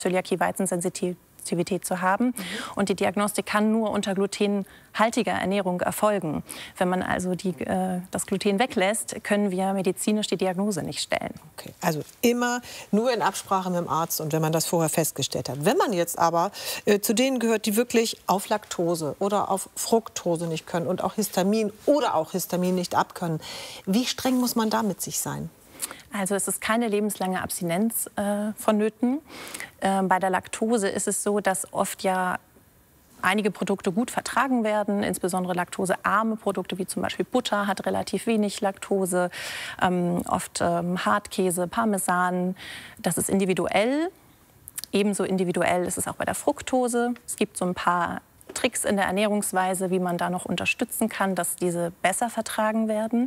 Zöliakie-Weizensensitivität zu haben. Und die Diagnostik kann nur unter glutenhaltiger Ernährung erfolgen. Wenn man also das Gluten weglässt, können wir medizinisch die Diagnose nicht stellen. Okay. Also immer nur in Absprache mit dem Arzt und wenn man das vorher festgestellt hat. Wenn man jetzt aber zu denen gehört, die wirklich auf Laktose oder auf Fructose nicht können und auch Histamin oder auch Histamin nicht abkönnen, wie streng muss man da mit sich sein? Also es ist keine lebenslange Abstinenz vonnöten. Bei der Laktose ist es so, dass oft ja einige Produkte gut vertragen werden, insbesondere laktosearme Produkte wie zum Beispiel Butter hat relativ wenig Laktose, oft Hartkäse, Parmesan. Das ist individuell. Ebenso individuell ist es auch bei der Fructose. Es gibt so ein paar Tricks in der Ernährungsweise, wie man da noch unterstützen kann, dass diese besser vertragen werden.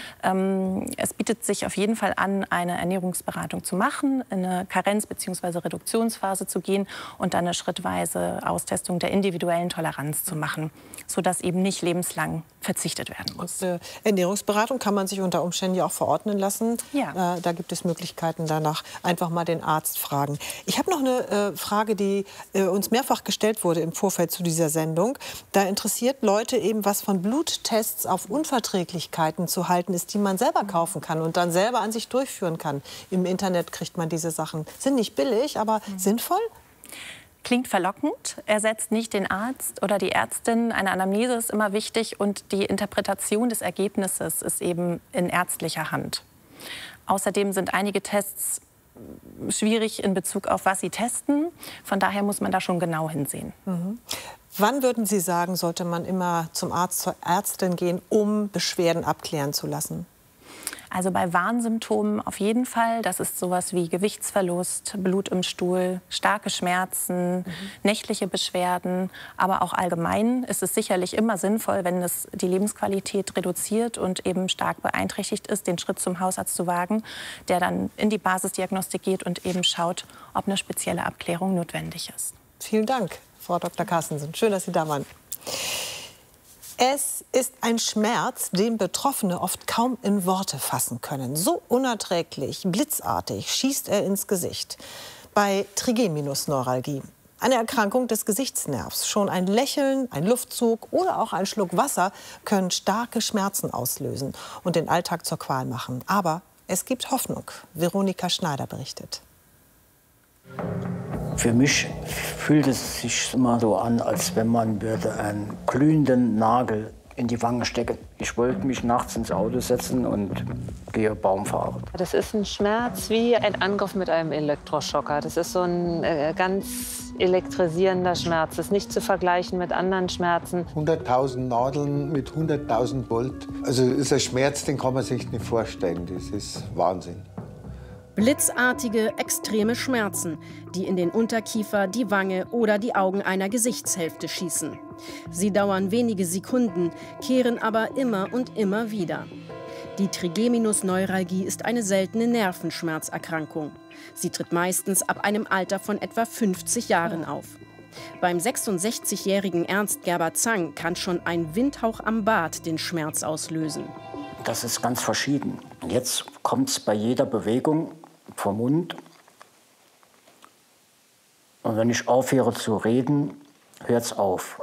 Es bietet sich auf jeden Fall an, eine Ernährungsberatung zu machen, in eine Karenz- bzw. Reduktionsphase zu gehen und dann eine schrittweise Austestung der individuellen Toleranz zu machen, sodass eben nicht lebenslang verzichtet werden muss. Und, Ernährungsberatung kann man sich unter Umständen ja auch verordnen lassen. Ja. Da gibt es Möglichkeiten, danach einfach mal den Arzt fragen. Ich habe noch eine Frage, die uns mehrfach gestellt wurde im Vorfeld zu dieser Sendung. Da interessiert Leute eben, was von Bluttests auf Unverträglichkeiten zu halten ist, die man selber kaufen kann und dann selber an sich durchführen kann. Im Internet kriegt man diese Sachen. Sind nicht billig, aber sinnvoll? Klingt verlockend, ersetzt nicht den Arzt oder die Ärztin. Eine Anamnese ist immer wichtig und die Interpretation des Ergebnisses ist eben in ärztlicher Hand. Außerdem sind einige Tests schwierig in Bezug auf, was sie testen. Von daher muss man da schon genau hinsehen. Wann würden Sie sagen, sollte man immer zum Arzt, zur Ärztin gehen, um Beschwerden abklären zu lassen? Also bei Warnsymptomen auf jeden Fall. Das ist sowas wie Gewichtsverlust, Blut im Stuhl, starke Schmerzen, nächtliche Beschwerden. Aber auch allgemein ist es sicherlich immer sinnvoll, wenn es die Lebensqualität reduziert und eben stark beeinträchtigt ist, den Schritt zum Hausarzt zu wagen, der dann in die Basisdiagnostik geht und eben schaut, ob eine spezielle Abklärung notwendig ist. Vielen Dank, Frau Dr. Carstensen. Schön, dass Sie da waren. Es ist ein Schmerz, den Betroffene oft kaum in Worte fassen können. So unerträglich, blitzartig schießt er ins Gesicht. Bei Trigeminusneuralgie, eine Erkrankung des Gesichtsnervs. Schon ein Lächeln, ein Luftzug oder auch ein Schluck Wasser können starke Schmerzen auslösen und den Alltag zur Qual machen. Aber es gibt Hoffnung. Veronika Schneider berichtet. Für mich fühlt es sich immer so an, als wenn man würde einen glühenden Nagel in die Wange stecken. Ich wollte mich nachts ins Auto setzen und gehe Baum fahren. Das ist ein Schmerz wie ein Angriff mit einem Elektroschocker. Das ist so ein ganz elektrisierender Schmerz. Das ist nicht zu vergleichen mit anderen Schmerzen. 100.000 Nadeln mit 100.000 Volt. Also ist ein Schmerz, den kann man sich nicht vorstellen. Das ist Wahnsinn. Blitzartige, extreme Schmerzen, die in den Unterkiefer, die Wange oder die Augen einer Gesichtshälfte schießen. Sie dauern wenige Sekunden, kehren aber immer und immer wieder. Die Trigeminusneuralgie ist eine seltene Nervenschmerzerkrankung. Sie tritt meistens ab einem Alter von etwa 50 Jahren auf. Beim 66-jährigen Ernst Gerber-Zang kann schon ein Windhauch am Bart den Schmerz auslösen. Das ist ganz verschieden. Jetzt kommt es bei jeder Bewegung vom Mund. Und wenn ich aufhöre zu reden, hört es auf.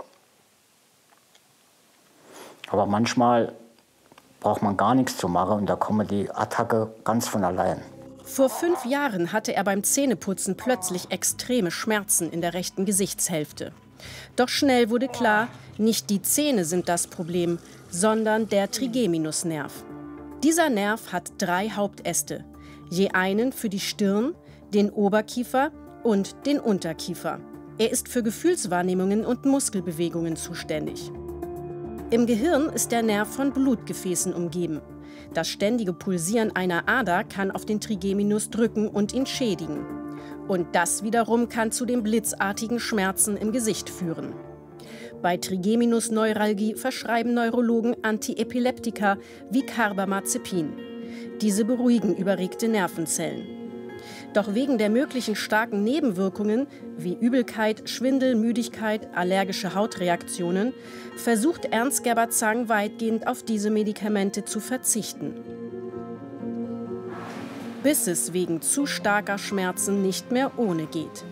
Aber manchmal braucht man gar nichts zu machen und da kommt die Attacke ganz von allein. Vor 5 Jahren hatte er beim Zähneputzen plötzlich extreme Schmerzen in der rechten Gesichtshälfte. Doch schnell wurde klar, nicht die Zähne sind das Problem, sondern der Trigeminusnerv. Dieser Nerv hat 3 Hauptäste, je einen für die Stirn, den Oberkiefer und den Unterkiefer. Er ist für Gefühlswahrnehmungen und Muskelbewegungen zuständig. Im Gehirn ist der Nerv von Blutgefäßen umgeben. Das ständige Pulsieren einer Ader kann auf den Trigeminus drücken und ihn schädigen. Und das wiederum kann zu den blitzartigen Schmerzen im Gesicht führen. Bei Trigeminusneuralgie verschreiben Neurologen Antiepileptika wie Carbamazepin. Diese beruhigen überregte Nervenzellen. Doch wegen der möglichen starken Nebenwirkungen wie Übelkeit, Schwindel, Müdigkeit, allergische Hautreaktionen versucht Ernst Gerber-Zang weitgehend auf diese Medikamente zu verzichten. Bis es wegen zu starker Schmerzen nicht mehr ohne geht.